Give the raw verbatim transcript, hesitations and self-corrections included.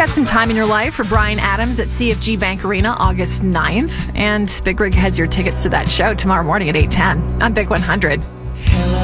got some time in your life for Bryan Adams at C F G Bank Arena August ninth. And Big Rig has your tickets to that show tomorrow morning at eight ten on Big one hundred.